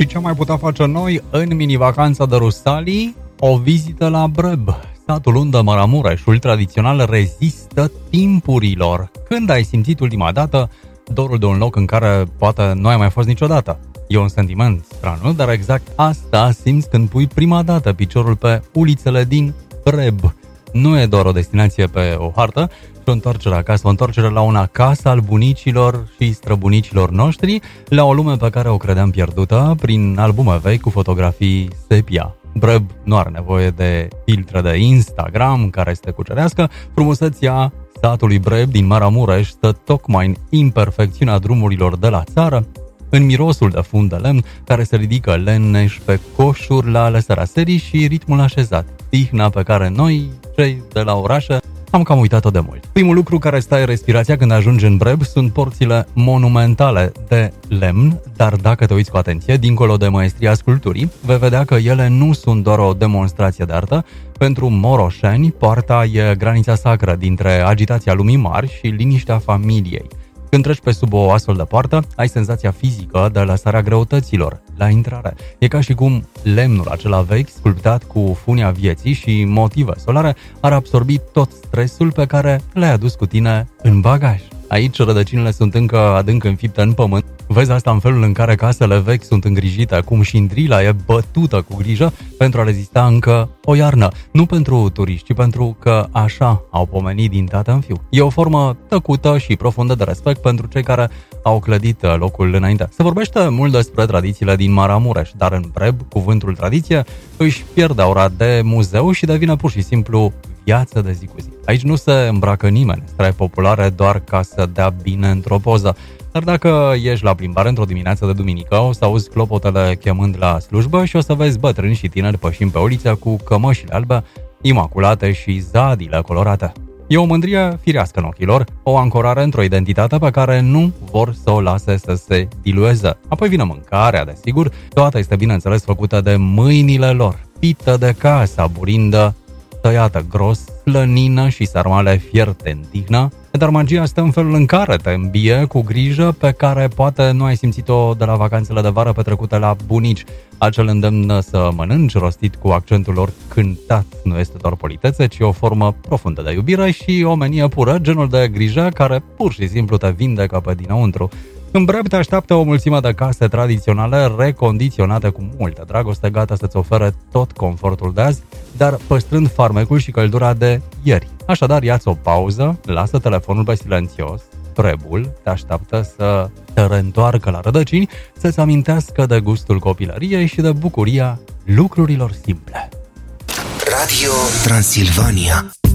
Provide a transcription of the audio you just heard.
Și ce am mai putea face noi în mini-vacanța de Rusalii? O vizită la Breb. Satul unde Maramureșul tradițional rezistă timpurilor. Când ai simțit ultima dată dorul de un loc în care poate nu ai mai fost niciodată? E un sentiment straniu, dar exact asta simți când pui prima dată piciorul pe ulițele din Breb. Nu e doar o destinație pe o hartă, ci o întoarcere acasă, o întoarcere la un acasă al bunicilor și străbunicilor noștri, la o lume pe care o credeam pierdută prin albume vechi cu fotografii sepia. Breb nu are nevoie de filtre de Instagram care să te cucerească. Frumusețea satului Breb din Maramureș stă tocmai în imperfecțiunea drumurilor de la țară, în mirosul de fund de lemn care se ridică leneș pe coșuri la lăsarea serii și ritmul așezat. Tihna pe care noi, cei de la orașe, am cam uitat-o de mult. Primul lucru care îți taie respirația când ajungi în Breb sunt porțile monumentale de lemn, dar dacă te uiți cu atenție, dincolo de maestria sculpturii, vei vedea că ele nu sunt doar o demonstrație de artă. Pentru moroșeni, poarta e granița sacră dintre agitația lumii mari și liniștea familiei. Când treci pe sub o astfel de poartă, ai senzația fizică de lăsarea greutăților la intrare. E ca și cum lemnul acela vechi, sculptat cu funia vieții și motive solare, ar absorbi tot stresul pe care l-ai adus cu tine în bagaj. Aici rădăcinile sunt încă adânc înfipte în pământ. Vezi asta în felul în care casele vechi sunt îngrijite, cum șindrila e bătută cu grijă pentru a rezista încă o iarnă. Nu pentru turiști, ci pentru că așa au pomenit din tată în fiu. E o formă tăcută și profundă de respect pentru cei care au clădit locul înainte. Se vorbește mult despre tradițiile din Maramureș, dar în Breb, cuvântul tradiție își pierde aura de muzeu și devine pur și simplu viață de zi cu zi. Aici nu se îmbracă nimeni straie populare doar ca să dea bine într-o poză. Dar dacă ești la plimbare într-o dimineață de duminică, o să auzi clopotele chemând la slujbă și o să vezi bătrâni și tineri pășind pe uliță cu cămășile albe, imaculate și zadile colorate. E o mândrie firească în ochii lor, o ancorare într-o identitate pe care nu vor să o lase să se dilueze. Apoi vine mâncarea, desigur, toată este bineînțeles făcută de mâinile lor, pită de casa, burindă, tăiată gros, slănină și sarmale fierte în tihnă, dar magia stă în felul în care te îmbie cu grijă pe care poate nu ai simțit-o de la vacanțele de vară petrecute la bunici. Acel îndemn să mănânci rostit cu accentul lor cântat nu este doar politețe, ci o formă profundă de iubire și omenie pură, genul de grijă care pur și simplu te vindecă pe dinăuntru. În Breb te așteaptă o mulțime de case tradiționale recondiționate cu multă dragoste, gata să-ți ofere tot confortul de azi, dar păstrând farmecul și căldura de ieri. Așadar, ia-ți o pauză, lasă telefonul pe silențios, Brebul te așteaptă să te reîntoarcă la rădăcini, să-ți amintească de gustul copilăriei și de bucuria lucrurilor simple. Radio Transilvania.